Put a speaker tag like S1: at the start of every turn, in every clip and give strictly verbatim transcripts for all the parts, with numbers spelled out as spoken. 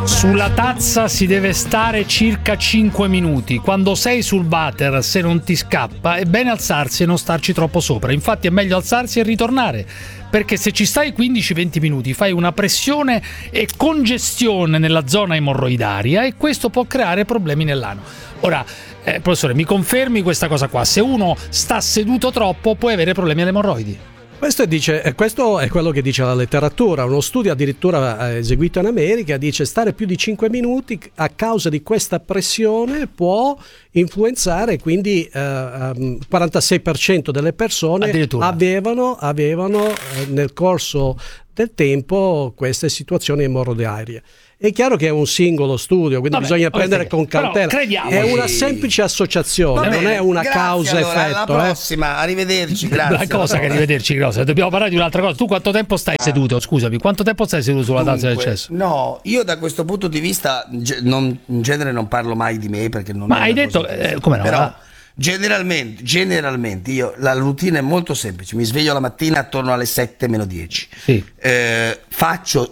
S1: Sulla tazza si deve stare circa cinque minuti. Quando sei sul water, se non ti scappa, è bene alzarsi e non starci troppo sopra. Infatti è meglio alzarsi e ritornare, perché se ci stai quindici venti minuti fai una pressione e congestione nella zona emorroidaria e questo può creare problemi nell'ano. Ora, eh, professore, mi confermi questa cosa qua? Se uno sta seduto troppo può avere problemi alle emorroidi.
S2: Questo, dice, questo è quello che dice la letteratura. Uno studio addirittura eseguito in America dice stare più di cinque minuti a causa di questa pressione può influenzare, quindi eh, um, quarantasei per cento delle persone avevano, avevano eh, nel corso del tempo queste situazioni emorroidarie. È chiaro che è un singolo studio, quindi Vabbè, bisogna prendere okay. con cautela. È una semplice associazione, Vabbè, non è una causa-effetto.
S3: Allora, alla prossima, eh. arrivederci, grazie.
S1: La cosa che arrivederci, grazie. Dobbiamo parlare di un'altra cosa. Tu quanto tempo stai ah. seduto? Scusami, quanto tempo stai seduto sulla tazza del cesso?
S3: No, io da questo punto di vista non, in genere non parlo mai di me perché non
S1: Ma hai detto eh, come no?
S3: Però, Generalmente, generalmente io la routine è molto semplice, mi sveglio la mattina attorno alle sette meno dieci,
S1: sì.
S3: eh, faccio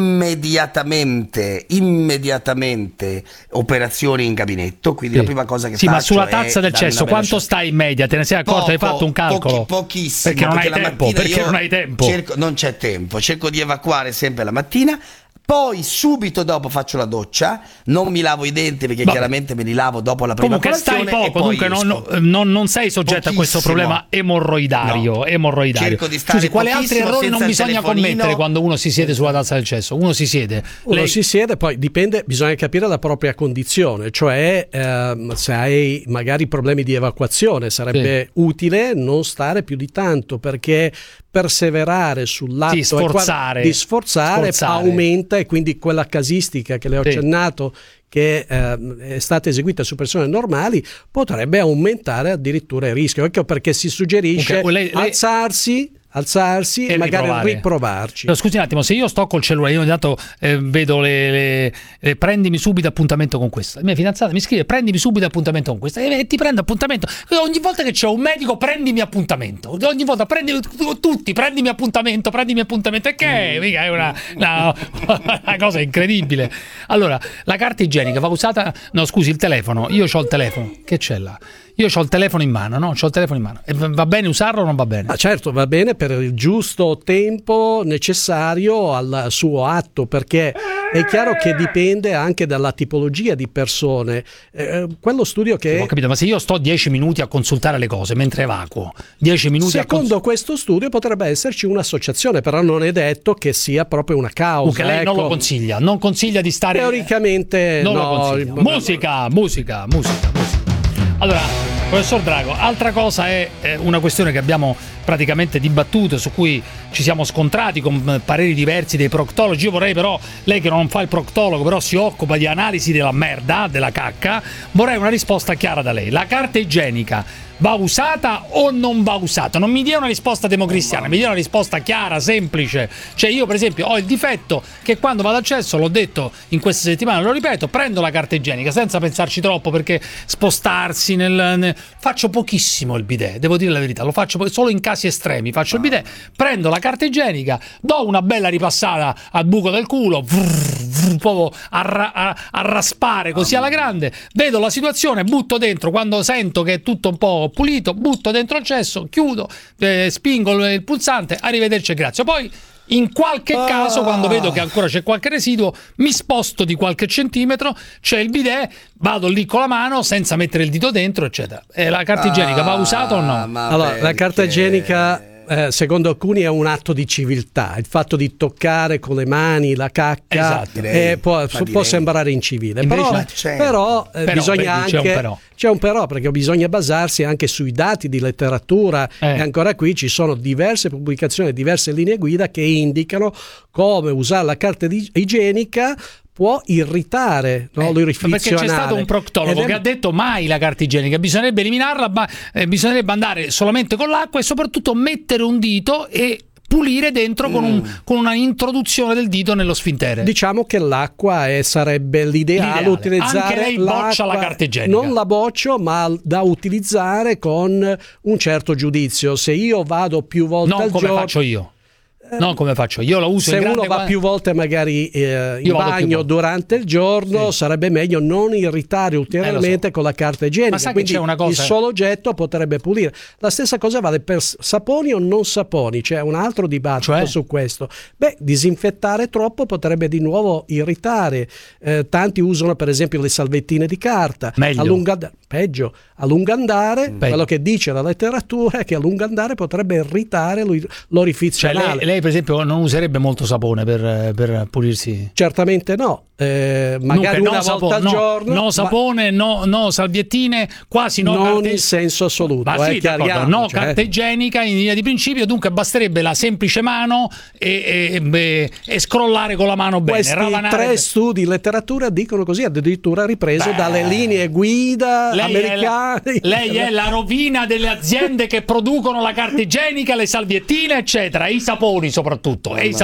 S3: immediatamente immediatamente operazioni in gabinetto, quindi sì. la prima cosa che
S1: sì,
S3: faccio
S1: ma sulla tazza del cesso quanto stai in media? Te ne sei accorto? Hai fatto un calcolo?
S3: Pochi, pochissimo,
S1: perché non
S3: perché
S1: hai tempo, perché non hai tempo.
S3: Cerco, non c'è tempo, cerco di evacuare sempre la mattina. Poi subito dopo faccio la doccia, non mi lavo i denti perché Vabbè. chiaramente me li lavo dopo la prima
S1: comunque
S3: colazione.
S1: Stai poco, dunque non, non, non sei soggetto Pochissimo. a questo problema emorroidario.
S3: No.
S1: emorroidario.
S3: Cerco di stare
S1: Scusi, quali altri errori non bisogna
S3: telefonino.
S1: commettere quando uno si siede sulla tazza del cesso? Uno si siede.
S2: Uno
S1: Lei...
S2: si siede, poi dipende, bisogna capire la propria condizione, cioè ehm, se hai magari problemi di evacuazione sarebbe sì. utile non stare più di tanto, perché perseverare sull'atto
S1: sì, sforzare,
S2: di sforzare, sforzare aumenta, e quindi quella casistica che le ho sì. accennato che eh, è stata eseguita su persone normali potrebbe aumentare addirittura il rischio. Ecco perché si suggerisce okay, lei, lei... alzarsi alzarsi e, e magari riprovare. riprovarci.
S1: No, scusi un attimo, se io sto col cellulare, io ogni tanto eh, vedo le, le, le prendimi subito appuntamento con questa. La mia fidanzata mi scrive prendimi subito appuntamento con questa e ti prendo appuntamento. Ogni volta che c'è un medico prendimi appuntamento. Ogni volta prendimi tutti, prendimi appuntamento, prendimi appuntamento. E che mica è una, una, una cosa incredibile. Allora, la carta igienica va usata, no scusi, il telefono. Io ho il telefono. Che c'è là? Io ho il telefono in mano, no? C'ho il telefono in mano. E va bene usarlo o non va bene?
S2: Ah, certo, va bene per il giusto tempo necessario al suo atto, perché è chiaro che dipende anche dalla tipologia di persone. Eh, quello studio che...
S1: Ho capito, ma se io sto dieci minuti a consultare le cose mentre evacuo, dieci minuti
S2: Secondo
S1: a cons-
S2: questo studio potrebbe esserci un'associazione, però non è detto che sia proprio una causa.
S1: Che lei
S2: ecco.
S1: non lo consiglia, non consiglia di stare...
S2: Teoricamente
S1: non
S2: no.
S1: lo consiglia. Musica, musica, musica, musica. Allora, professor Drago, altra cosa è una questione che abbiamo praticamente dibattuto, su cui ci siamo scontrati con pareri diversi dei proctologi. Io vorrei però, lei che non fa il proctologo, però si occupa di analisi della merda, della cacca, vorrei una risposta chiara da lei. La carta igienica va usata o non va usata? Non mi dia una risposta democristiana, mi dia una risposta chiara, semplice. Cioè io per esempio ho il difetto che quando vado al cesso, l'ho detto in queste settimane, lo ripeto, prendo la carta igienica senza pensarci troppo, perché spostarsi nel, nel... faccio pochissimo il bidet, devo dire la verità, lo faccio solo in casi estremi, faccio il bidet, prendo la carta igienica, do una bella ripassata al buco del culo, vrr, vrr, proprio a, ra- a, a raspare così alla grande, vedo la situazione, butto dentro, quando sento che è tutto un po' pulito, butto dentro il cesso, chiudo, eh, spingo il pulsante, arrivederci e grazie. Poi in qualche ah. caso, quando vedo che ancora c'è qualche residuo, mi sposto di qualche centimetro, c'è il bidet, vado lì con la mano senza mettere il dito dentro, eccetera. E la carta igienica ah, va usata o no?
S2: Allora, perché... la carta igienica Eh, secondo alcuni è un atto di civiltà, il fatto di toccare con le mani la cacca,
S1: esatto,
S2: eh, può, può sembrare incivile, però, però, eh, però bisogna anche, c'è un però. c'è un però perché bisogna basarsi anche sui dati di letteratura eh. e ancora qui ci sono diverse pubblicazioni, diverse linee guida che indicano come usare la carta igienica può irritare, no?
S1: eh, perché c'è stato un proctologo è... che ha detto mai la carta igienica, bisognerebbe eliminarla, ma eh, bisognerebbe andare solamente con l'acqua e soprattutto mettere un dito e pulire dentro mm. con, un, con una introduzione del dito nello sfintere.
S2: Diciamo che l'acqua è, sarebbe l'ideale, l'ideale. Utilizzare
S1: anche lei boccia la carta igienica.
S2: Non la boccio, ma da utilizzare con un certo giudizio. Se io vado più volte
S1: non
S2: al
S1: come
S2: giorno,
S1: faccio io. Non come faccio io, lo uso
S2: se
S1: in grande
S2: uno va
S1: qua-
S2: più volte magari eh, in
S1: Io vado più
S2: bagno
S1: volte.
S2: durante il giorno,
S1: Sì.
S2: sarebbe meglio non irritare ulteriormente
S1: Eh, lo so.
S2: con la carta igienica.
S1: Ma sai che
S2: Quindi
S1: c'è una cosa?
S2: il solo oggetto potrebbe pulire. La stessa cosa vale per s- saponi o non saponi, c'è un altro dibattito
S1: Cioè?
S2: su questo. Beh, disinfettare troppo potrebbe di nuovo irritare. Eh, tanti usano per esempio le salvettine di carta.
S1: Meglio.
S2: A lungo and- peggio, a lungo andare,
S1: Peggio.
S2: quello che dice la letteratura è che a lungo andare potrebbe irritare l'or- l'orifizio
S1: Cioè,
S2: anale.
S1: lei, lei, per esempio, non userebbe molto sapone per, per pulirsi?
S2: Certamente no, eh, magari
S1: Dunque,
S2: una
S1: no
S2: volta
S1: sapone,
S2: al
S1: no,
S2: giorno,
S1: no
S2: ma
S1: sapone, no, no salviettine, quasi no
S2: non
S1: carte-
S2: in senso assoluto.
S1: Ma sì,
S2: eh,
S1: d'accordo,
S2: chiariamo,
S1: no
S2: cioè.
S1: carta igienica in linea di principio, dunque basterebbe la semplice mano e, e, beh, e scrollare con la mano bene.
S2: Questi
S1: ravanare
S2: tre
S1: bene.
S2: studi in letteratura dicono così, addirittura ripreso
S1: Beh.
S2: dalle linee guida
S1: Lei è, la,
S2: americane.
S1: lei è la rovina delle aziende che producono la carta igienica, le salviettine, eccetera, e i saponi soprattutto. E i